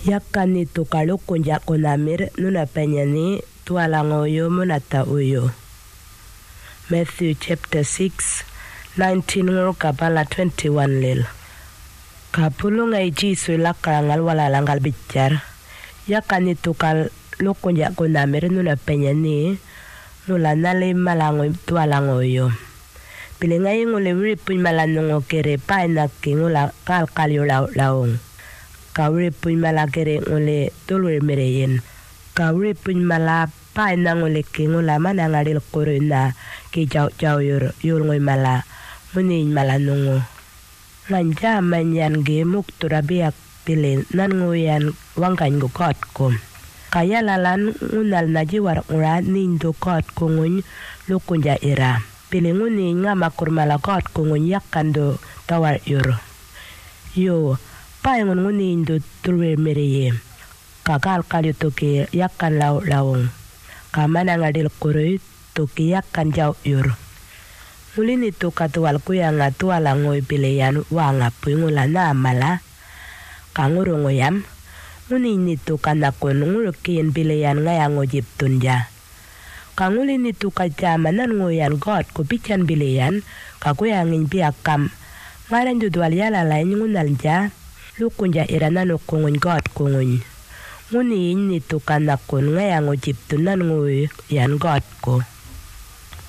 Yakani tukalukunja kunamir nuna penyani tualangoyo munata uyo. Matthew chapter 6, 19 ngoro kapala 21 lil. Kapulung ay jisu lakarangal wala langal bicar. Yakani tukalukunja kunamir nuna penyani nula nali malangoy tualangoyo. Pilingay nguli wiripuy malanungo kere painaki ngula kalkalyo laong. Kawiripuy malakere nguli tulwir mereyen. Kawiripuy mala paina nguli ki ngula manangaril kuru na ki jaw yur ngoy mala munin malanungo. Nganja manyan ge mukturabiak pilin nan nguyan wangkan gukot ko. Kaya lalan ngunal na jiwar ngura nindo kot kungun lukunja ira. Pilinguni nga makur malakot kungun yakando tawar yur. Yo, paingon nguni indo tulwe mereye. Kakal kalyo toki yakan laung. Kamana ngadil kurui toki yakan jaw yur. Ngulini to katuwal kuya nga tuwala ngoy pileyan wanga puingula na amala. Kanguro ngoyam. Nguni ini to kanakon ngurukiyin pileyan ngaya ngojip tunja. Kanguli ni tu kajamanan ngoyan god ko pichan bileyan kakuyangin biakam ngaran judwal yala lain ngunalja lukunja iranano kungun god kungun nguni ni tu kanakon ngayang ojip tunan ngoy yan god ko.